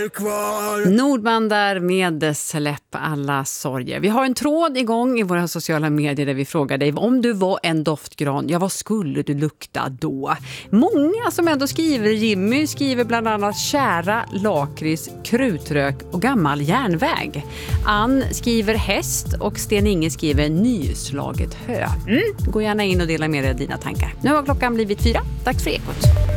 Nordman där med Släpp alla sorger. Vi har en tråd igång i våra sociala medier där vi frågar dig om du var en doftgran, ja vad skulle du lukta då? Många som ändå skriver, Jimmy skriver bland annat kära, lakrits, krutrök och gammal järnväg. Ann skriver häst och Sten-Inge skriver nyslaget hö. Gå gärna in och dela med dig av dina tankar. Nu har klockan blivit 4, dags för Ekot.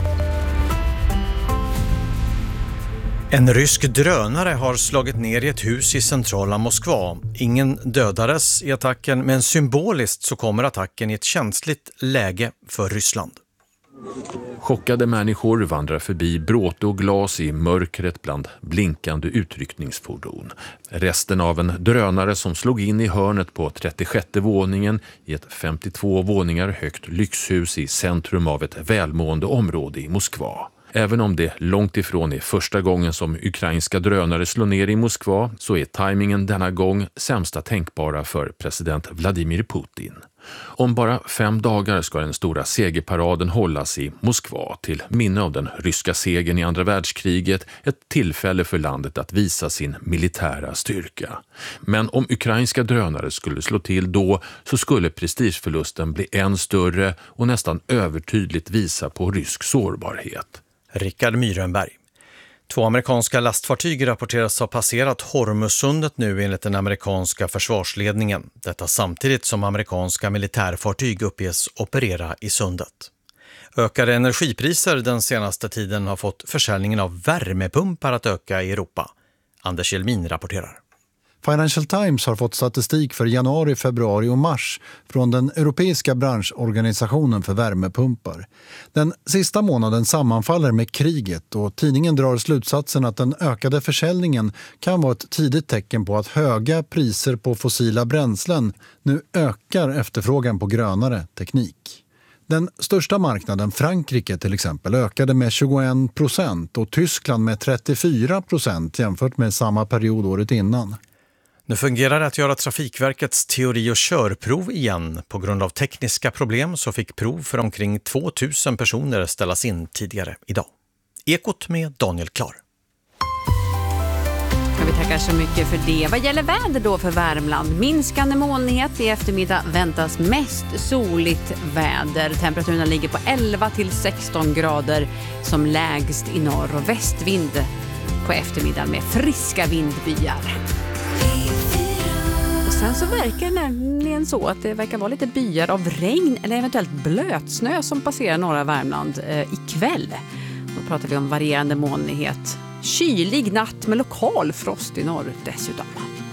En rysk drönare har slagit ner i ett hus i centrala Moskva. Ingen dödades i attacken, men symboliskt så kommer attacken i ett känsligt läge för Ryssland. Chockade människor vandrar förbi bråte och glas i mörkret bland blinkande utryckningsfordon. Resten av en drönare som slog in i hörnet på 36:e våningen i ett 52 våningar högt lyxhus i centrum av ett välmående område i Moskva. Även om det långt ifrån är första gången som ukrainska drönare slår ner i Moskva så är tajmingen denna gång sämsta tänkbara för president Vladimir Putin. Om bara 5 dagar ska den stora segerparaden hållas i Moskva till minne av den ryska segern i andra världskriget, ett tillfälle för landet att visa sin militära styrka. Men om ukrainska drönare skulle slå till då så skulle prestigeförlusten bli än större och nästan övertydligt visa på rysk sårbarhet. Rickard Myrenberg. 2 amerikanska lastfartyg rapporteras ha passerat Hormuzsundet nu enligt den amerikanska försvarsledningen. Detta samtidigt som amerikanska militärfartyg uppges operera i sundet. Ökade energipriser den senaste tiden har fått försäljningen av värmepumpar att öka i Europa. Anders Jelmin rapporterar. Financial Times har fått statistik för januari, februari och mars från den europeiska branschorganisationen för värmepumpar. Den sista månaden sammanfaller med kriget och tidningen drar slutsatsen att den ökade försäljningen kan vara ett tidigt tecken på att höga priser på fossila bränslen nu ökar efterfrågan på grönare teknik. Den största marknaden, Frankrike till exempel, ökade med 21% och Tyskland med 34% jämfört med samma period året innan. Nu fungerar det att göra Trafikverkets teori- och körprov igen. På grund av tekniska problem så fick prov för omkring 2000 personer ställas in tidigare idag. Ekot med Daniel Klar. Ja, vi tackar så mycket för det. Vad gäller väder då för Värmland? Minskande molnighet, i eftermiddag väntas mest soligt väder. Temperaturerna ligger på 11 till 16 grader som lägst i norr och västvind på eftermiddagen med friska vindbyar. Sen så verkar det nämligen så att det verkar vara lite byar av regn eller eventuellt blötsnö som passerar norra Värmland ikväll. Då pratar vi om varierande molnighet. Kylig natt med lokal frost i norr dessutom.